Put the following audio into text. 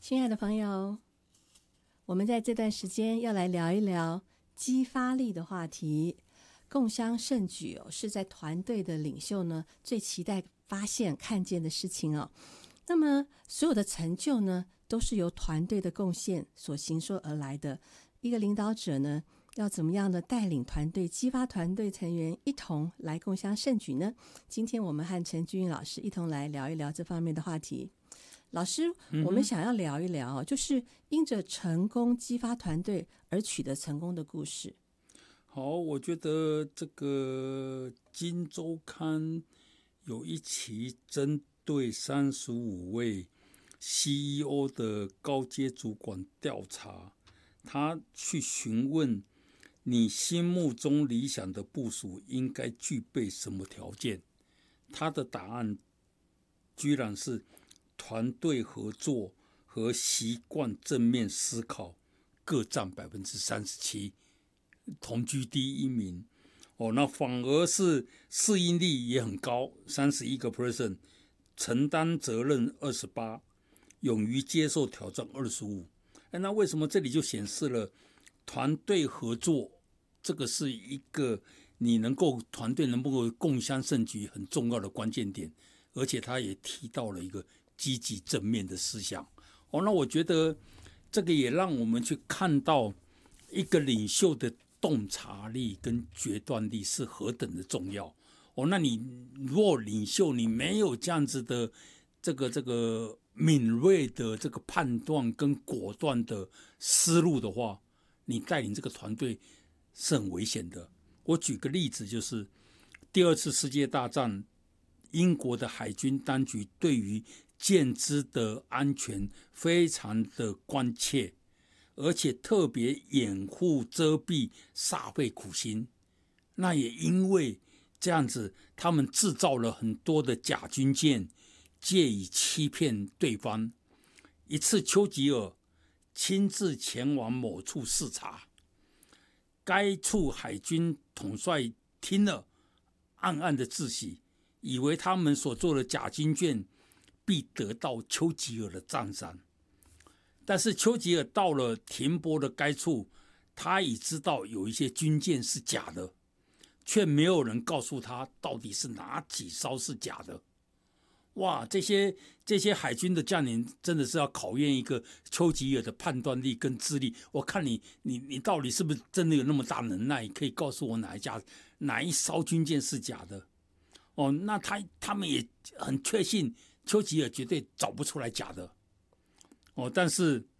亲爱的朋友，我们在这段时间要来聊一聊激发力的话题。共襄盛举是在团队的领袖呢最期待发现看见的事情哦。那么所有的成就呢，都是由团队的贡献所形塑而来的。一个领导者呢，要怎么样的带领团队，激发团队成员一同来共襄盛举呢？今天我们和陈君老师一同来聊一聊这方面的话题。老师，我们想要聊一聊就是因着成功激发团队而取得成功的故事。 好，我觉得这个《今周刊》有一期针对35位 CEO 的高阶主管调查，他去询问你心目中理想的部属应该具备什么条件，他的答案居然是团队合作和习惯正面思考各占37%。同居第一名那反而是适应力也很高31%，承担责任28%，勇于接受挑战25%。那为什么这里就显示了团队合作这个是一个你团队能够共襄盛举很重要的关键点，而且他也提到了一个积极正面的思想那我觉得这个也让我们去看到一个领袖的洞察力跟决断力是何等的重要那你如果领袖你没有这样子的这个敏锐的这个判断跟果断的思路的话，你带领这个团队是很危险的。我举个例子，就是第二次世界大战，英国的海军当局对于舰只的安全非常的关切，而且特别掩护遮蔽，煞费苦心。那也因为这样子，他们制造了很多的假军舰，借以欺骗对方。一次，丘吉尔亲自前往某处视察，该处海军统帅听了，暗暗的自喜，以为他们所做的假军舰必得到丘吉尔的赞赏。但是丘吉尔到了停泊的该处，他已知道有一些军舰是假的，却没有人告诉他到底是哪几艘是假的。哇，这些海军的将领真的是要考验一个丘吉尔的判断力跟智力。我看你到底是不是真的有那么大能耐，可以告诉我哪一艘军舰是假的？那他们也很确信丘吉尔绝对找不出来假的。但是